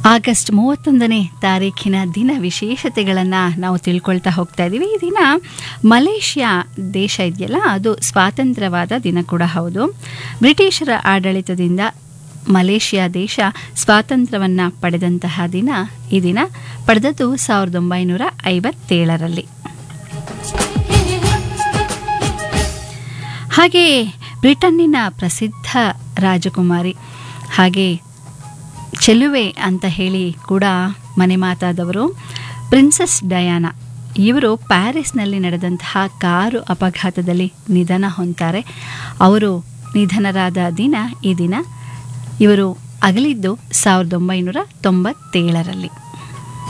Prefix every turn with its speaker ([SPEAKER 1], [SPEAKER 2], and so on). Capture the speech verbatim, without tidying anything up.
[SPEAKER 1] August ಮೂವತ್ತೊಂದನೇ ತಾರೀಖಿನ ದಿನ ವಿಶೇಷತೆಗಳನ್ನು ನಾವು ತಿಳ್ಕೊಳ್ತಾ ಹೋಗ್ತಾ ಇದ್ದೀವಿ. ಈ ದಿನ ಮಲೇಷ್ಯಾ ದೇಶ ಇದೆಯಲ್ಲ, ಅದು ಸ್ವಾತಂತ್ರ್ಯವಾದ ದಿನ ಕೂಡ ಹೌದು. ಬ್ರಿಟಿಷರ ಆಡಳಿತದಿಂದ ಮಲೇಷ್ಯಾ ದೇಶ ಸ್ವಾತಂತ್ರ್ಯವನ್ನು ಪಡೆದಂತಹ ದಿನ ಈ ದಿನ. ಪಡೆದದ್ದು ಸಾವಿರದ ಒಂಬೈನೂರ ಐವತ್ತೇಳರಲ್ಲಿ. ಹಾಗೆಯೇ ಬ್ರಿಟನ್ನಿನ ಪ್ರಸಿದ್ಧ ರಾಜಕುಮಾರಿ ಹಾಗೆ ಚೆಲುವೆ ಅಂತ ಹೇಳಿ ಕೂಡ ಮನೆ ಮಾತಾದವರು ಪ್ರಿನ್ಸೆಸ್ ಡಯಾನಾ. ಇವರು ಪ್ಯಾರಿಸ್ನಲ್ಲಿ ನಡೆದಂತಹ ಕಾರು ಅಪಘಾತದಲ್ಲಿ ನಿಧನ ಹೊಂತಾರೆ. ಅವರು ನಿಧನರಾದ ದಿನ ಈ ದಿನ. ಇವರು ಅಗಲಿದ್ದು ಸಾವಿರದ ಒಂಬೈನೂರ ತೊಂಬತ್ತೇಳರಲ್ಲಿ.